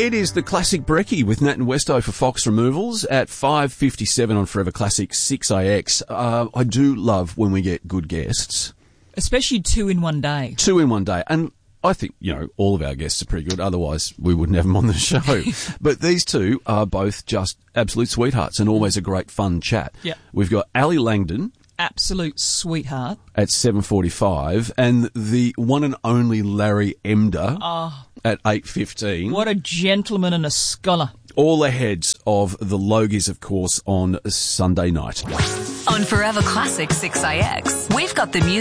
It is the Classic Brekkie with Nat and Westo for Fox Removals at 5:57 on Forever Classic 6AX. I do love when we get good guests. Especially 2 in one day. 2 in one day. And I think, all of our guests are pretty good. Otherwise, we wouldn't have them on the show. But these two are both just absolute sweethearts and always a great fun chat. Yep. We've got Ali Langdon. Absolute sweetheart. At 7:45. And the one and only Larry Emder at 8:15. What a gentleman and a scholar. All ahead of the Logies, of course, on Sunday night. On Forever Classic 6IX, we've got the music.